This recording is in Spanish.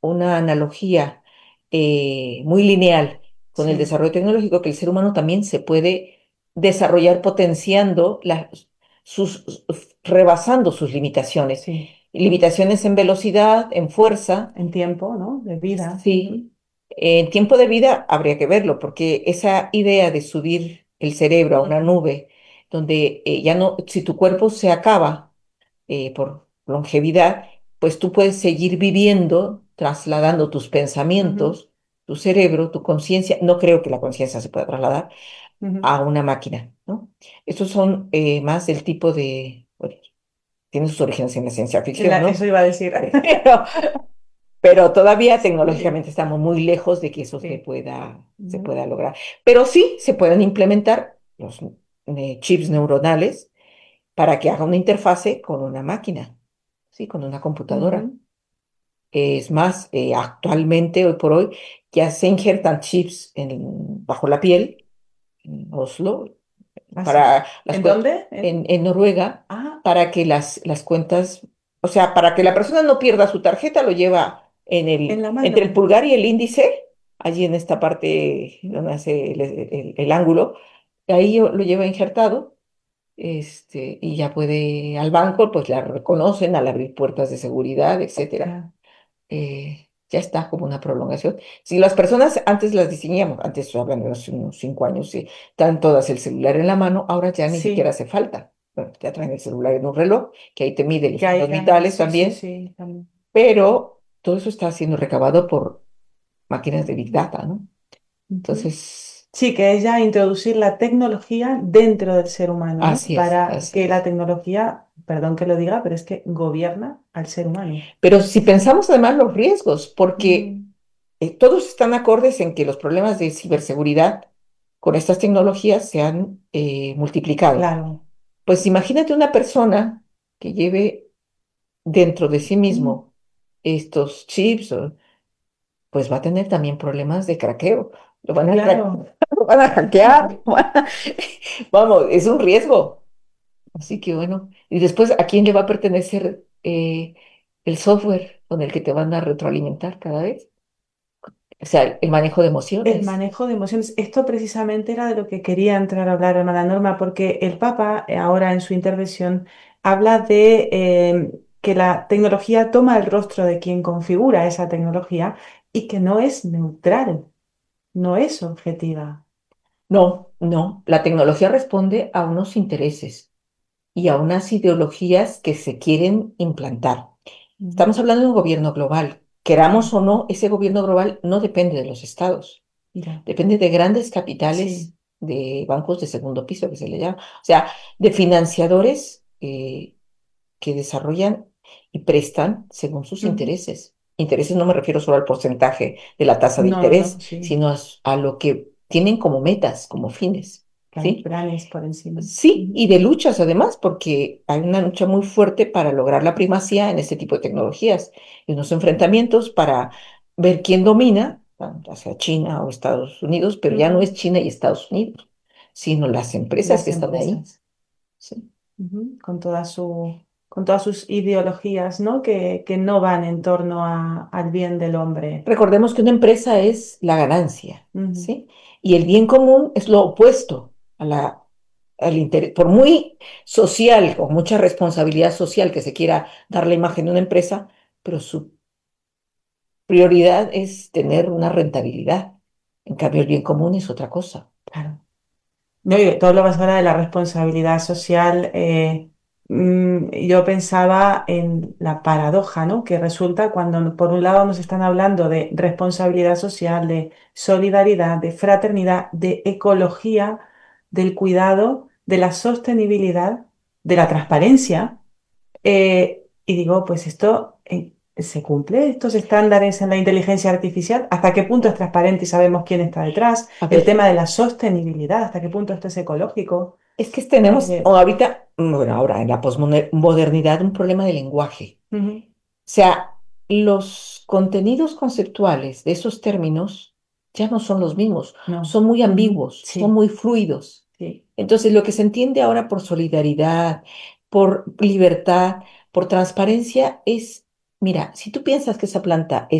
una analogía muy lineal con el Sí, desarrollo tecnológico, que el ser humano también se puede desarrollar potenciando rebasando sus limitaciones. sí. Limitaciones en velocidad, en fuerza. En tiempo, ¿no? De vida. Sí, Ujú, en tiempo de vida habría que verlo, porque esa idea de subir el cerebro a una ujú, nube, donde ya no, si tu cuerpo se acaba por longevidad, pues tú puedes seguir viviendo, trasladando tus ujú, pensamientos, tu cerebro, tu conciencia. No creo que la conciencia se pueda trasladar ujú. a una máquina, ¿no? Estos son más del tipo de, bueno, tienen sus orígenes en la ciencia ficción, Eso ¿no? iba a decir. Pero, pero todavía Sí, tecnológicamente estamos muy lejos de que eso sí. se Ujú, pueda lograr. Pero sí se pueden implementar los chips neuronales para que haga una interfase con una máquina, sí, con una computadora. ujú. Es más, actualmente, hoy por hoy, ya se injertan chips bajo la piel, en Oslo, ¿Ah, sí? para las ¿En dónde? en Noruega, Ah, para que las cuentas, o sea, para que la persona no pierda su tarjeta, lo lleva en la entre el mano. pulgar y el índice, allí en esta parte donde hace el ángulo, ahí lo lleva injertado, y ya puede al banco, pues la reconocen al abrir puertas de seguridad, etcétera. Ya. Ya está como una prolongación. Si las personas antes las diseñamos, antes estoy hablando de hace unos 5 años, sí, están todas el celular en la mano, ahora ya ni siquiera Sí, hace falta. Bueno, ya traen el celular en un reloj, que ahí te mide los que hay signos que, vitales sí, sí, también, sí, también. pero todo eso está siendo recabado por máquinas de Big Data, ¿no? Ujú. Entonces, Sí, que es ya introducir la tecnología dentro del ser humano, ¿no? así es, Para así que la es. tecnología, perdón que lo diga, pero es que gobierna al ser humano. Pero si pensamos además los riesgos, porque Mm, todos están acordes en que los problemas de ciberseguridad con estas tecnologías se han multiplicado. claro. Pues imagínate una persona que lleve dentro de sí Mm, mismo estos chips, pues va a tener también problemas de craqueo. claro. Lo van a hackear. Vamos, es un riesgo. Así que bueno, y después, ¿a quién le va a pertenecer el software con el que te van a retroalimentar cada vez? O sea, el manejo de El emociones. manejo de emociones. Esto precisamente era de lo que quería entrar a hablar, hermana Norma, porque el Papa, ahora en su intervención, habla de que la tecnología toma el rostro de quien configura esa tecnología y que no es neutral, no es objetiva. No, no, la tecnología responde a unos intereses y a unas ideologías que se quieren implantar. Ujú. Estamos hablando de un gobierno global. Queramos Sí, o no, ese gobierno global no depende de los estados, ya, depende de grandes sí. capitales, de bancos de segundo piso que se le llama, o sea, de financiadores que desarrollan y prestan según sus Ujú. intereses. Intereses no me refiero solo al porcentaje de la tasa de No, no, interés, no, sí, sino a lo que tienen como metas, como fines, que hay ¿sí? planes por encima. Sí, Ujú. y de luchas además, porque hay una lucha muy fuerte para lograr la primacía en este tipo de tecnologías y unos enfrentamientos para ver quién domina, ya sea China o Estados Unidos, pero ya no Ujú. es China y Estados Unidos, sino las empresas que Las están ahí. empresas. Sí. Ujú, con todas sus ideologías, ¿no? Que no van en torno al bien del hombre. Recordemos que una empresa es la ganancia, Ujú, ¿sí? Y el bien común es lo opuesto al interés. Por muy social o mucha responsabilidad social que se quiera dar la imagen de una empresa, pero su prioridad es tener una rentabilidad. En cambio, el bien común es otra cosa. claro. No, y tú hablabas ahora de la responsabilidad social. Yo pensaba en la paradoja, ¿no? Que resulta cuando por un lado nos están hablando de responsabilidad social, de solidaridad, de fraternidad, de ecología, del cuidado, de la sostenibilidad, de la transparencia. Y digo, pues esto se cumple, estos estándares en la inteligencia artificial, ¿hasta qué punto es transparente y sabemos quién está detrás? A El ver, tema de la sostenibilidad, ¿hasta qué punto esto es ecológico? es que tenemos Eh, o ahorita, bueno, ahora en la posmodernidad, un problema de lenguaje. ujú, O sea, los contenidos conceptuales de esos términos ya no son los mismos, no, son muy ujú, ambiguos, son sí, muy fluidos. sí. Entonces, lo que se entiende ahora por solidaridad, por libertad, por transparencia es, mira, si tú piensas que esa planta